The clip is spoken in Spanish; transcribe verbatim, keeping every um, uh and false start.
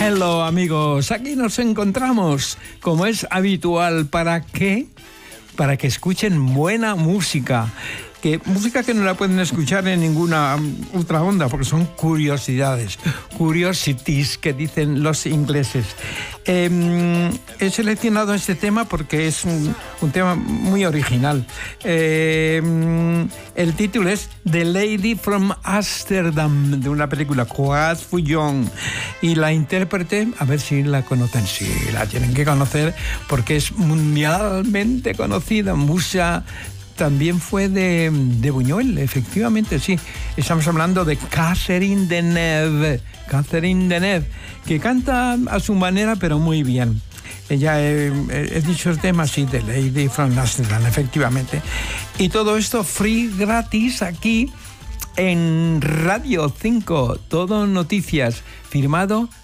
Hello amigos, aquí nos encontramos, como es habitual. ¿Para qué? Para que escuchen buena música. Que, música que no la pueden escuchar en ninguna otra onda, porque son curiosidades, curiosities que dicen los ingleses. Eh, he seleccionado este tema porque es un, un tema muy original. Eh, el título es The Lady from Amsterdam, de una película, Croix Fouillon, y la intérprete, a ver si la conocen, sí, la tienen que conocer porque es mundialmente conocida. Musa también fue de, de Buñuel, efectivamente, sí. Estamos hablando de Catherine Deneuve, Catherine Deneuve, que canta a su manera, pero muy bien. Ella, he, he dicho el tema, sí, de Lady from Amsterdam, efectivamente. Y todo esto free, gratis, aquí en Radio cinco, todo noticias, firmado